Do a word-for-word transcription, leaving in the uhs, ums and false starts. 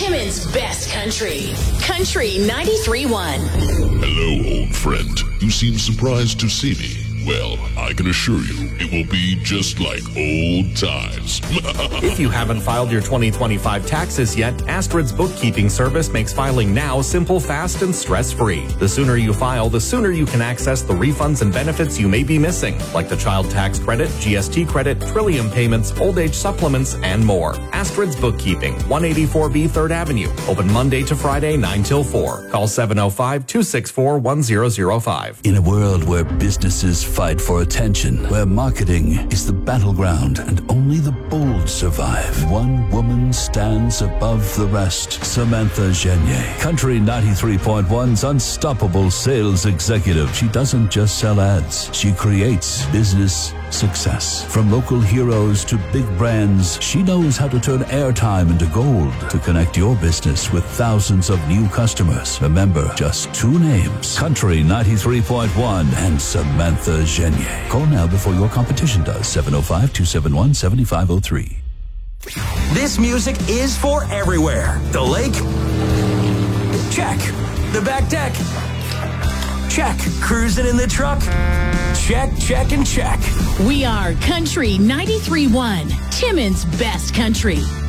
Timmins Best Country. Country ninety-three point one. Hello, old friend. You seem surprised to see me. Well, I can assure you, it will be just like old times. If you haven't filed your twenty twenty-five taxes yet, Astrid's bookkeeping service makes filing now simple, fast, and stress-free. The sooner you file, the sooner you can access the refunds and benefits you may be missing, like the child tax credit, G S T credit, Trillium payments, old age supplements, and more. Astrid's Bookkeeping, one eighty-four B third Avenue. Open Monday to Friday, nine till four. Call seven oh five, two six four, one zero zero five. In a world where businesses fight for attention, where marketing is the battleground and only the bold survive, one woman stands above the rest. Samantha Genier, Country ninety-three point one's unstoppable sales executive. She doesn't just sell ads, she creates business success. From local heroes to big brands, she knows how to turn airtime into gold to connect your business with thousands of new customers. Remember, just two names, Country ninety-three point one and Samantha Genier. Call now before your competition does. seven oh five, two seven one, seven five oh three. This music is for everywhere. The lake? Check. The back deck? Check. Cruising in the truck? Check, check, and check. We are Country ninety-three point one, Timmins Best Country.